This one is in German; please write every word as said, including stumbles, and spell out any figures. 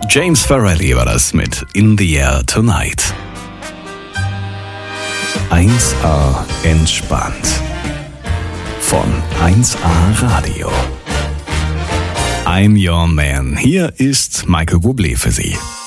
James Farrelly war das mit In the Air Tonight. eins A entspannt. Von eins A Radio. I'm Your Man. Hier ist Michael Bublé für Sie.